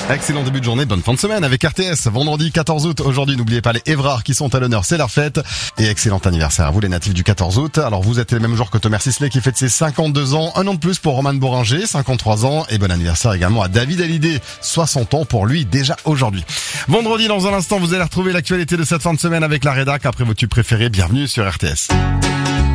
Excellent début de journée, bonne fin de semaine avec RTS. Vendredi 14 août, aujourd'hui n'oubliez pas les Évrards qui sont à l'honneur, c'est leur fête. Et excellent anniversaire à vous les natifs du 14 août. Alors vous êtes les mêmes jours que Thomas Sisley qui fête ses 52 ans, un an de plus pour Roman Bourringer, 53 ans. Et bon anniversaire également à David Hallyday, 60 ans pour lui déjà aujourd'hui. Vendredi, dans un instant, vous allez retrouver l'actualité de cette fin de semaine avec la rédac après vos tubes préférés. Bienvenue sur RTS.